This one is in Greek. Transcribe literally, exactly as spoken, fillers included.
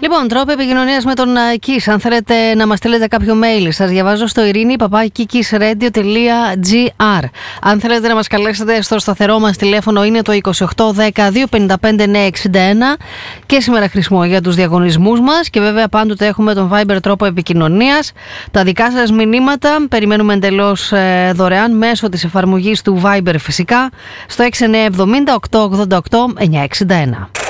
Λοιπόν, τρόποι επικοινωνίας με τον Kiss. Αν θέλετε να μας στείλετε κάποιο mail, σας διαβάζω στο ειρήνη παπάκι kiss radio τελεία gr. Αν θέλετε να μας καλέσετε στο σταθερό μας τηλέφωνο, είναι το είκοσι οκτώ δέκα δύο πενήντα πέντε εννιακόσια εξήντα ένα. Και σήμερα χρησιμοποιώ για τους διαγωνισμούς μας. Και βέβαια πάντοτε έχουμε τον Viber τρόπο επικοινωνίας. Τα δικά σας μηνύματα περιμένουμε εντελώς ε, δωρεάν μέσω της εφαρμογής του Viber φυσικά στο έξι εννιά εβδομήντα οκτακόσια ογδόντα οκτώ εννιακόσια εξήντα ένα.